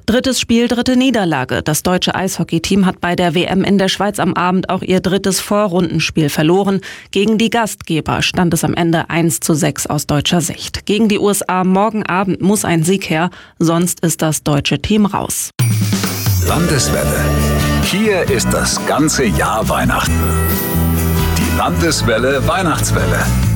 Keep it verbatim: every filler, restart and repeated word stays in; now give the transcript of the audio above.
Drittes Spiel, dritte Niederlage. Das deutsche Eishockeyteam hat bei der W M in der Schweiz am Abend auch ihr drittes Vorrundenspiel verloren. Gegen die Gastgeber stand es am Ende eins zu sechs aus deutscher Sicht. Gegen die U S A morgen Abend muss ein Sieg her, sonst ist das deutsche Team raus. Landeswelle. Hier ist das ganze Jahr Weihnachten. Die Landeswelle Weihnachtswelle.